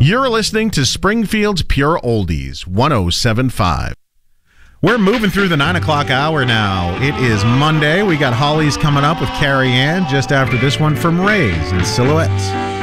You're listening to Springfield's Pure Oldies, 107.5. We're moving through the 9 o'clock hour now. It is Monday. We got Holly's coming up with Carrie Ann just after this one from Rays and Silhouettes.